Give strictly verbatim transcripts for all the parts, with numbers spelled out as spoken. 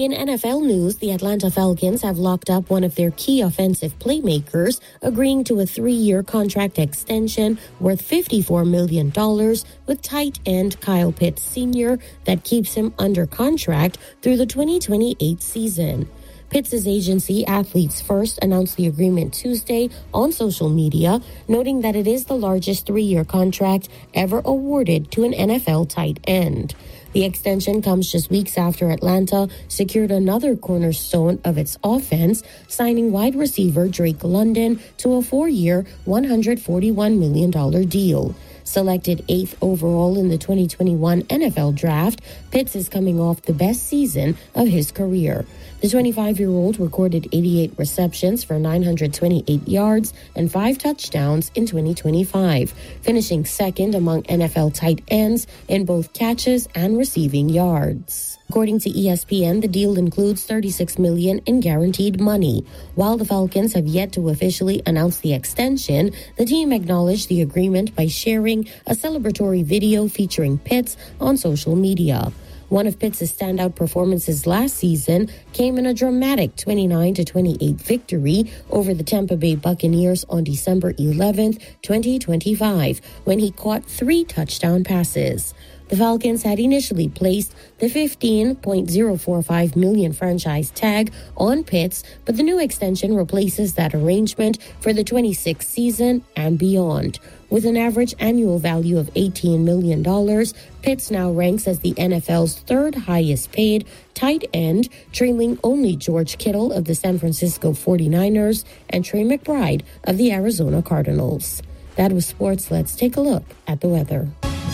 In N F L news, the Atlanta Falcons have locked up one of their key offensive playmakers, agreeing to a three-year contract extension worth fifty-four million dollars with tight end Kyle Pitts Senior that keeps him under contract through the twenty twenty-eight season. Pitts' agency, Athletes First, announced the agreement Tuesday on social media, noting that it is the largest three-year contract ever awarded to an N F L tight end. The extension comes just weeks after Atlanta secured another cornerstone of its offense, signing wide receiver Drake London to a four-year, one hundred forty-one million dollars deal. Selected eighth overall in the twenty twenty-one N F L Draft, Pitts is coming off the best season of his career. The twenty-five-year-old recorded eighty-eight receptions for nine hundred twenty-eight yards and five touchdowns in twenty twenty-five, finishing second among N F L tight ends in both catches and receiving yards. According to E S P N, the deal includes thirty-six million dollars in guaranteed money. While the Falcons have yet to officially announce the extension, the team acknowledged the agreement by sharing a celebratory video featuring Pitts on social media. One of Pitts' standout performances last season came in a dramatic twenty-nine to twenty-eight victory over the Tampa Bay Buccaneers on December eleventh, twenty twenty-five, when he caught three touchdown passes. The Falcons had initially placed the fifteen point oh four five million dollars franchise tag on Pitts, but the new extension replaces that arrangement for the twenty-sixth season and beyond. With an average annual value of eighteen million dollars, Pitts now ranks as the N F L's third highest paid tight end, trailing only George Kittle of the San Francisco forty-niners and Trey McBride of the Arizona Cardinals. That was sports. Let's take a look at the weather.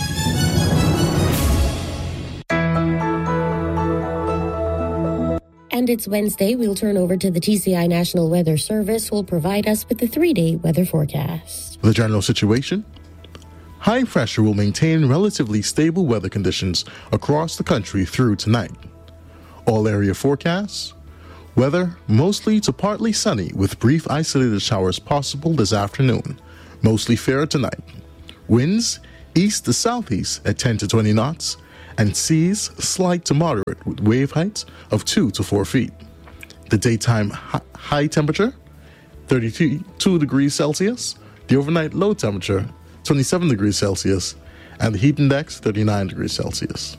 And it's Wednesday. We'll turn over to the T C I National Weather Service, who will provide us with the three-day weather forecast. The general situation: high pressure will maintain relatively stable weather conditions across the country through tonight. All area forecasts: weather mostly to partly sunny with brief isolated showers possible this afternoon. Mostly fair tonight. Winds east to southeast at ten to twenty knots. And seas slight to moderate with wave heights of two to four feet. The daytime hi- high temperature, thirty-two degrees Celsius. The overnight low temperature, twenty-seven degrees Celsius. And the heat index, thirty-nine degrees Celsius.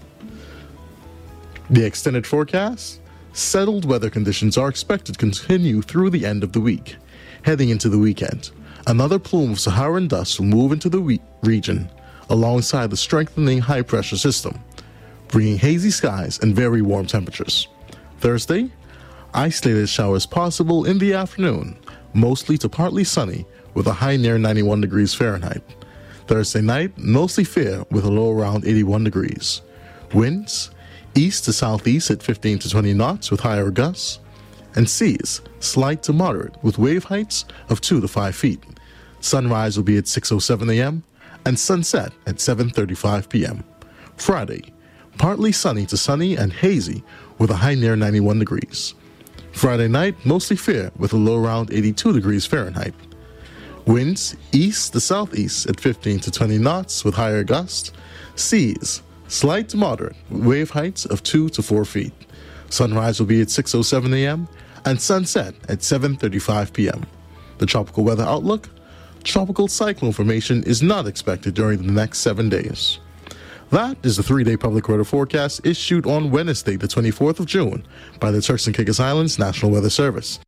The extended forecast: settled weather conditions are expected to continue through the end of the week. Heading into the weekend, another plume of Saharan dust will move into the we- region alongside the strengthening high-pressure system, bringing hazy skies and very warm temperatures. Thursday, isolated showers possible in the afternoon, mostly to partly sunny with a high near ninety-one degrees Fahrenheit. Thursday night, mostly fair with a low around eighty-one degrees. Winds east to southeast at fifteen to twenty knots with higher gusts. And seas slight to moderate with wave heights of two to five feet. Sunrise will be at six oh seven a.m. and sunset at seven thirty-five p.m. Friday, partly sunny to sunny and hazy with a high near ninety-one degrees. Friday night, mostly fair with a low around eighty-two degrees Fahrenheit. Winds east to southeast at fifteen to twenty knots with higher gusts. Seas slight to moderate with wave heights of two to four feet. Sunrise will be at six oh seven a.m. and sunset at seven thirty-five p.m. The tropical weather outlook: tropical cyclone formation is not expected during the next seven days. That is the three-day public weather forecast issued on Wednesday, the twenty-fourth of June, by the Turks and Caicos Islands National Weather Service.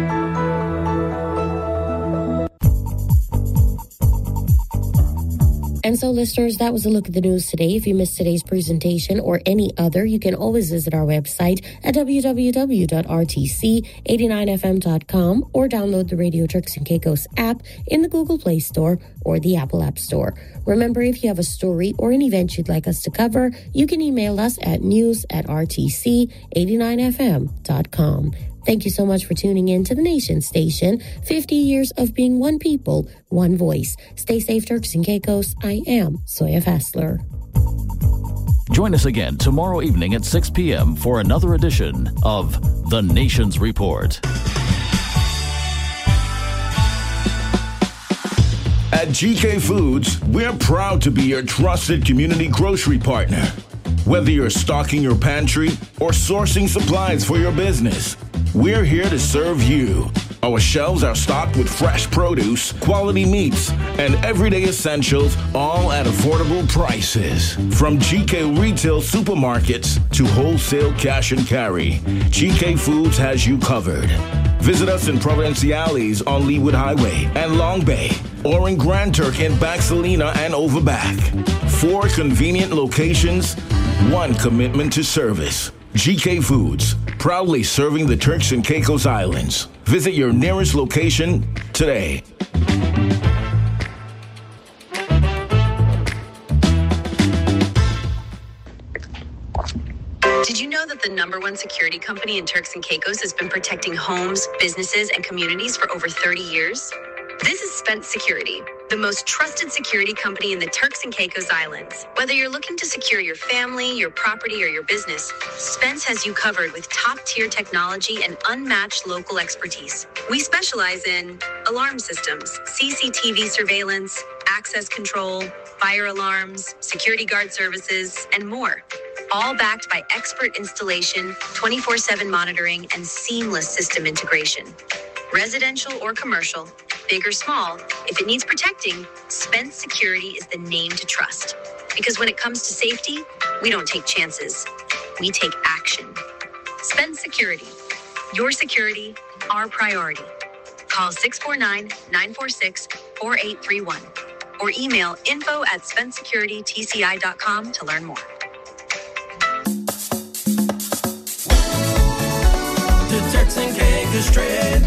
And so, listeners, that was a look at the news today. If you missed today's presentation or any other, you can always visit our website at w w w dot r t c eight nine f m dot com or download the Radio Turks and Caicos app in the Google Play Store or the Apple App Store. Remember, if you have a story or an event you'd like us to cover, you can email us at news at r t c eight nine f m dot com. Thank you so much for tuning in to the Nation Station. fifty years of being one people, one voice. Stay safe, Turks and Caicos. I am Soya Fassler. Join us again tomorrow evening at six p.m. for another edition of The Nation's Report. At G K Foods, we're proud to be your trusted community grocery partner. Whether you're stocking your pantry or sourcing supplies for your business, we're here to serve you. Our shelves are stocked with fresh produce, quality meats, and everyday essentials, all at affordable prices. From G K retail supermarkets to wholesale cash and carry, G K Foods has you covered. Visit us in Providenciales on Leewood Highway and Long Bay, or in Grand Turk in Baxalina and Overback. Four convenient locations, one commitment to service. G K Foods, proudly serving the Turks and Caicos Islands. Visit your nearest location today. Did you know that the number one security company in Turks and Caicos has been protecting homes, businesses, and communities for over thirty years? This is Spence Security, the most trusted security company in the Turks and Caicos Islands. Whether you're looking to secure your family, your property, or your business, Spence has you covered with top-tier technology and unmatched local expertise. We specialize in alarm systems, C C T V surveillance, access control, fire alarms, security guard services, and more. All backed by expert installation, twenty-four seven monitoring, and seamless system integration. Residential or commercial, big or small, if it needs protecting, Spence Security is the name to trust. Because when it comes to safety, we don't take chances. We take action. Spence Security. Your security, our priority. Call six four nine, nine four six, four eight three one or email info at spence security t c i dot com to learn more. The Turks and Caicos Trade.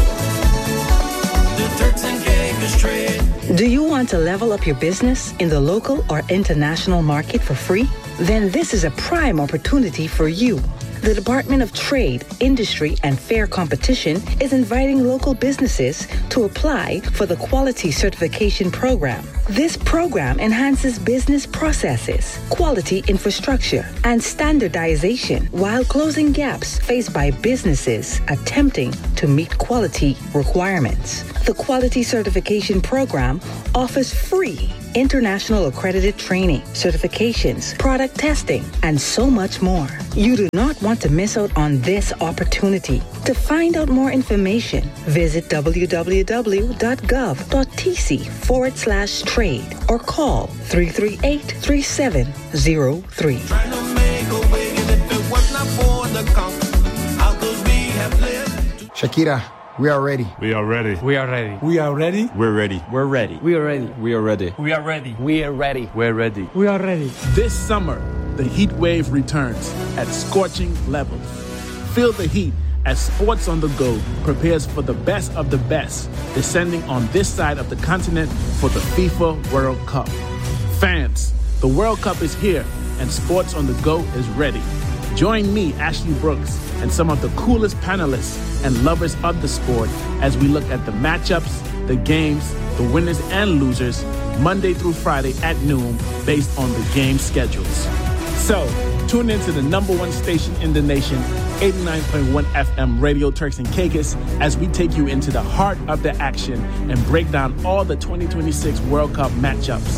The Turks and Caicos Trade. Do you want to level up your business in the local or international market for free? Then this is a prime opportunity for you. The Department of Trade, Industry, and Fair Competition is inviting local businesses to apply for the Quality Certification Program. This program enhances business processes, quality infrastructure, and standardization while closing gaps faced by businesses attempting to meet quality requirements. The Quality Certification Program offers free international accredited training, certifications, product testing, and so much more. You do not want to miss out on this opportunity. To find out more information, visit w w w dot gov dot t c forward slash trade or call three three eight, three seven zero three. Trying to make a way, and if it was not for the conk, how could we have lived? Shakira, we are ready. We are ready. We are ready. We are ready. We're ready. We're ready. We are ready. We are ready. We are ready. We are ready. We're ready. We are ready. This summer, the heat wave returns at scorching levels. Feel the heat as Sports on the Go prepares for the best of the best, descending on this side of the continent for the FIFA World Cup. Fans, the World Cup is here, and Sports on the Go is ready. Join me, Ashley Brooks, and some of the coolest panelists and lovers of the sport as we look at the matchups, the games, the winners and losers, Monday through Friday at noon, based on the game schedules. So, tune in to the number one station in the nation, eighty-nine point one F M Radio Turks and Caicos, as we take you into the heart of the action and break down all the twenty twenty-six World Cup matchups.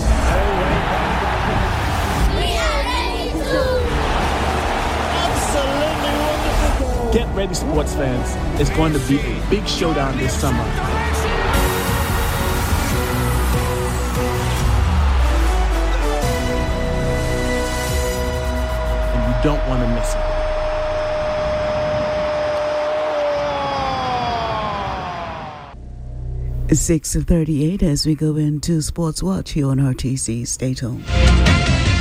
Get ready, sports fans. It's going to be a big showdown this summer. And you don't want to miss it. six thirty-eight as we go into Sports Watch here on R T C. Stay tuned.